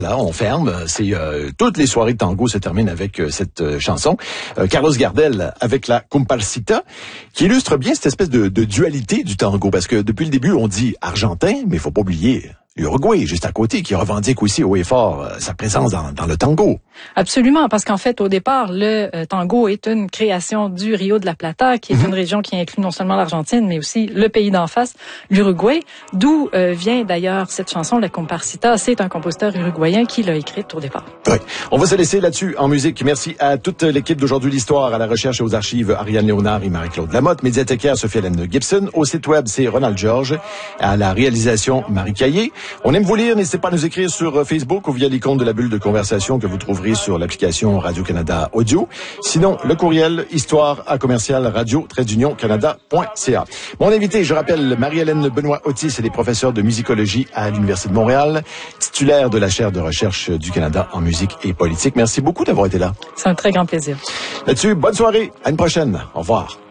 Là, on ferme. C'est toutes les soirées de tango se terminent avec cette chanson. Carlos Gardel avec la Comparsita, qui illustre bien cette espèce de dualité du tango. Parce que depuis le début, on dit argentin, mais il faut pas oublier l'Uruguay, juste à côté, qui revendique aussi haut et fort sa présence dans le tango. Absolument, parce qu'en fait, au départ, le tango est une création du Rio de la Plata, qui est une région qui inclut non seulement l'Argentine, mais aussi le pays d'en face, l'Uruguay, d'où vient d'ailleurs cette chanson, la Comparsita. C'est un compositeur uruguayen qui l'a écrite au départ. Oui. On va se laisser là-dessus en musique. Merci à toute l'équipe d'Aujourd'hui l'Histoire, à la recherche et aux archives, Ariane Léonard et Marie-Claude Lamotte, médiathécaire Sophie-Hélène Gibson, au site web, c'est Ronald Georges, à la réalisation, Marie Caillé. On aime vous lire, n'hésitez pas à nous écrire sur Facebook ou via les comptes de la bulle de conversation que vous trouverez sur l'application Radio-Canada Audio. Sinon, le courriel histoire@radio-canada.ca. Mon invité, je rappelle, Marie-Hélène Benoît-Otis, elle est professeure de musicologie à l'Université de Montréal, titulaire de la chaire de recherche du Canada en musique et politique. Merci beaucoup d'avoir été là. C'est un très grand plaisir. Là-dessus, bonne soirée. À une prochaine. Au revoir.